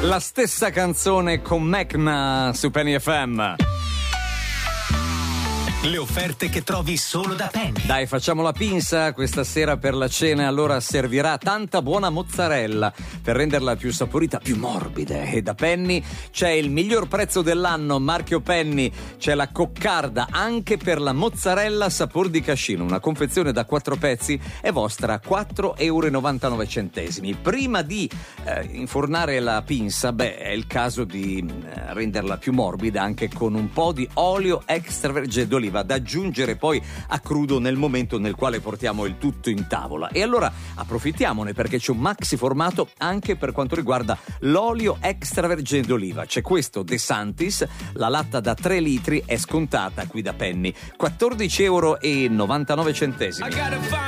La stessa canzone con Mecna su Penny FM. Le offerte che trovi solo da Penny. Dai, facciamo la pinza questa sera per la cena. Allora servirà tanta buona mozzarella per renderla più saporita, più morbida. E da Penny c'è il miglior prezzo dell'anno, marchio Penny. C'è la coccarda anche per la mozzarella sapor di cascino. Una confezione da 4 pezzi è vostra a 4,99 €. Prima di infornare la pinza, è il caso di renderla più morbida anche con un po' di olio extravergine d'oliva, da aggiungere poi a crudo nel momento nel quale portiamo il tutto in tavola. E allora approfittiamone, perché c'è un maxi formato anche per quanto riguarda l'olio extravergine d'oliva. C'è questo De Santis, la latta da 3 litri è scontata qui da Penny, 14,99 €.